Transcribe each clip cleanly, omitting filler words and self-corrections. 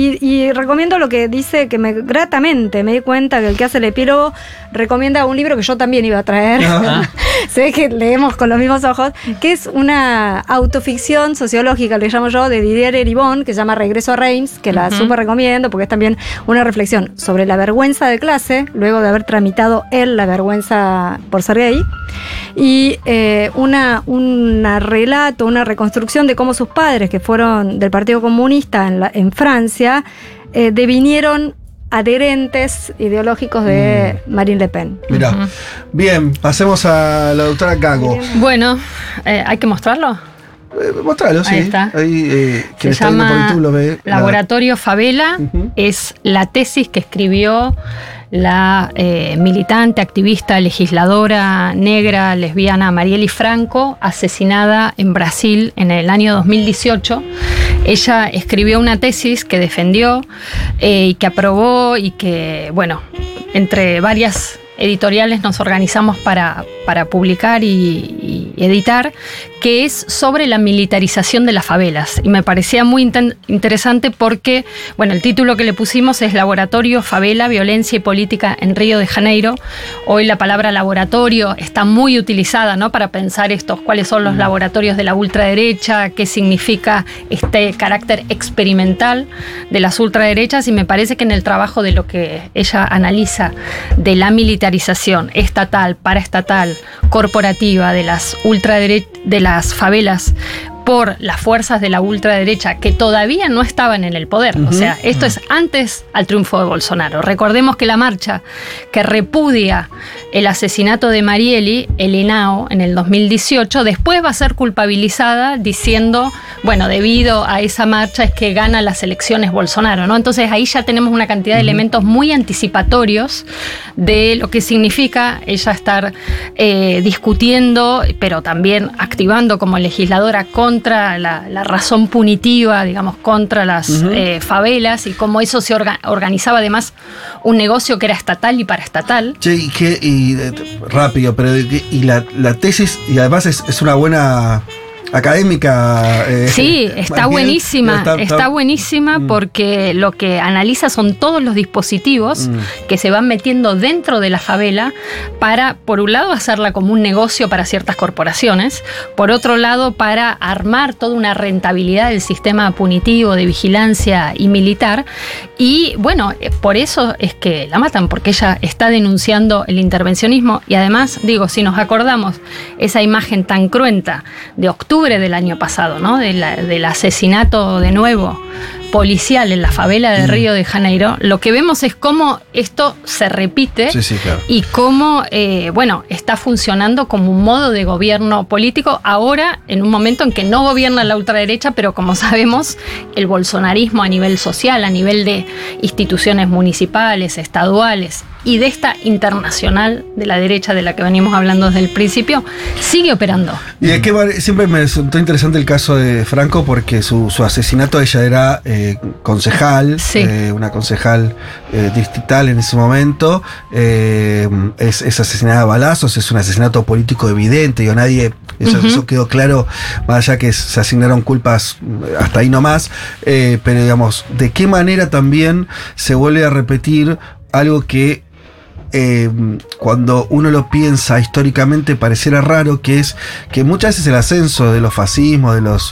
y recomiendo lo que dice, que gratamente me di cuenta que el que hace el epílogo recomienda un libro que yo también iba a traer. Se ve que leemos con los mismos ojos, que es una autoficción sociológica, le llamo yo, de Didier Eribon, que se llama Regreso a Reims, que la súper recomiendo porque es también una reflexión sobre la vergüenza de clase, luego de haber tramitado él la vergüenza por ser gay, y un relato, una reconstrucción de cómo sus padres, que fueron del Partido Comunista en Francia, devinieron adherentes ideológicos de Marine Le Pen. Mirá. Bien, pasemos a la doctora Gago. Bueno, ¿hay que mostrarlo? Mostralo, sí. Ahí está. Ahí, Se llama Laboratorio Favela. Es la tesis que escribió la militante, activista, legisladora negra, lesbiana Marielle Franco, asesinada en Brasil en el año 2018. Ella escribió una tesis que defendió y que aprobó y que, bueno, entre varias editoriales nos organizamos para publicar y editar, que es sobre la militarización de las favelas. Y me parecía muy interesante porque, bueno, el título que le pusimos es Laboratorio, Favela, Violencia y Política en Río de Janeiro. Hoy la palabra laboratorio está muy utilizada, ¿no?, para pensar cuáles son los laboratorios de la ultraderecha, qué significa este carácter experimental de las ultraderechas, y me parece que en el trabajo de lo que ella analiza de la militarización estatal, paraestatal, corporativa de las de las favelas por las fuerzas de la ultraderecha que todavía no estaban en el poder. O sea, esto es antes al triunfo de Bolsonaro. Recordemos que la marcha que repudia el asesinato de Marielle, el ENAO, en el 2018, después va a ser culpabilizada diciendo, bueno, debido a esa marcha es que gana las elecciones Bolsonaro, ¿no? Entonces ahí ya tenemos una cantidad de elementos muy anticipatorios de lo que significa ella estar discutiendo, pero también activando como legisladora contra la razón punitiva, digamos, contra las favelas, y cómo eso se organizaba además un negocio que era estatal y paraestatal. Sí, rápido, pero la tesis, y además es una buena académica. Sí, está buenísima. Está buenísima porque lo que analiza son todos los dispositivos que se van metiendo dentro de la favela para, por un lado, hacerla como un negocio para ciertas corporaciones, por otro lado, para armar toda una rentabilidad del sistema punitivo de vigilancia y militar. Y bueno, por eso es que la matan, porque ella está denunciando el intervencionismo. Y además, digo, si nos acordamos esa imagen tan cruenta de octubre del año pasado, ¿no?, del asesinato de nuevo policial en la favela de Río de Janeiro, lo que vemos es cómo esto se repite, claro, y cómo está funcionando como un modo de gobierno político ahora, en un momento en que no gobierna la ultraderecha, pero como sabemos, el bolsonarismo a nivel social, a nivel de instituciones municipales, estaduales y de esta internacional de la derecha de la que venimos hablando desde el principio, sigue operando. Y de qué siempre me resultó interesante el caso de Franco, porque su asesinato, ella era concejal, una concejal distrital en ese momento, es asesinada a balazos, es un asesinato político evidente, y nadie, eso quedó claro, más allá que se asignaron culpas hasta ahí nomás, pero digamos, de qué manera también se vuelve a repetir algo que cuando uno lo piensa históricamente pareciera raro, que es que muchas veces el ascenso de los fascismos, de los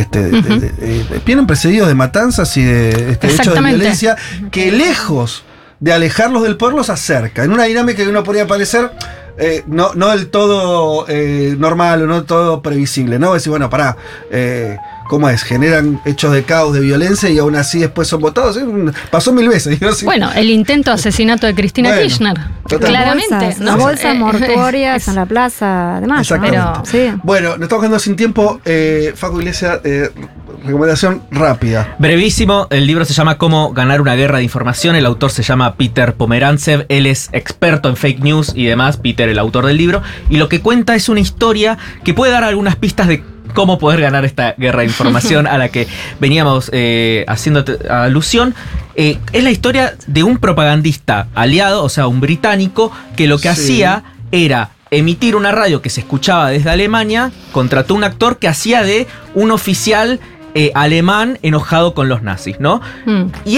vienen precedidos de matanzas y de hechos de violencia que, lejos de alejarlos del poder, los acerca en una dinámica que uno podría parecer no del todo normal o no del todo previsible, ¿no? Decir, bueno, pará, ¿cómo es? Generan hechos de caos, de violencia, y aún así después son votados. Pasó 1000 veces. ¿No? Bueno, el intento de asesinato de Cristina Kirchner. Claramente. Las bolsas mortuorias en la plaza de Mayo. Exactamente. Sí. Bueno, nos estamos quedando sin tiempo. Facu Iglesias, recomendación rápida. Brevísimo, el libro se llama Cómo ganar una guerra de información. El autor se llama Peter Pomerantsev. Él es experto en fake news y demás. Peter, el autor del libro. Y lo que cuenta es una historia que puede dar algunas pistas de cómo poder ganar esta guerra de información a la que veníamos haciendo alusión. Es la historia de un propagandista aliado, o sea, un británico, que lo que hacía era emitir una radio que se escuchaba desde Alemania. Contrató un actor que hacía de un oficial alemán enojado con los nazis, ¿no? Y